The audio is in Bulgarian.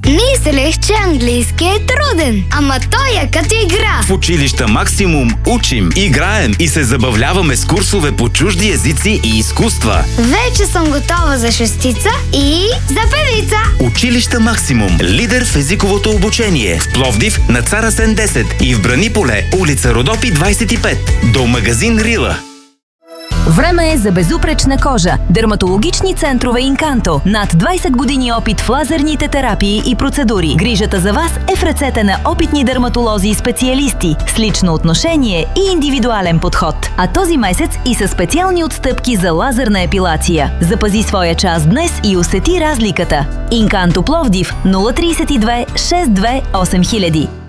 Мислех, че английски е труден, ама той е като игра. В училища Максимум учим, играем и се забавляваме с курсове по чужди езици и изкуства. Вече съм готова за шестица и за певица. Училища Максимум. Лидер в езиковото обучение. В Пловдив на Цар Асен 10 и в Браниполе, улица Родопи 25. До магазин Рила. Време е за безупречна кожа. Дерматологични центрове Инканто. Над 20 години опит в лазерните терапии и процедури. Грижата за вас е в ръцете на опитни дерматолози и специалисти с лично отношение и индивидуален подход. А този месец и със специални отстъпки за лазерна епилация. Запази своя час днес и усети разликата. Инканто Пловдив 032 62 8000.